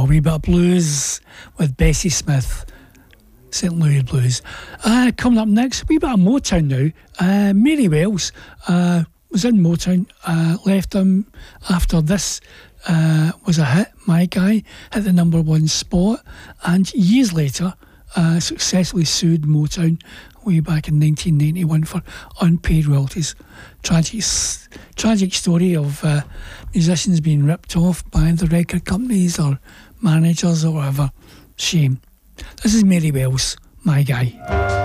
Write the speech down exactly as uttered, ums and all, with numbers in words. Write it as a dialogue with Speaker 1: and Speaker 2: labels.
Speaker 1: wee bit of blues with Bessie Smith, Saint Louis Blues. Uh, coming up next, a wee bit of Motown now. Uh, Mary Wells uh, was in Motown, uh, left them after this uh, was a hit. My Guy hit the number one spot, and years later uh, successfully sued Motown way back in nineteen ninety-one for unpaid royalties. Tragic, tragic story of uh, musicians being ripped off by the record companies or managers or whatever. Shame. This is Mary Wells, My Guy.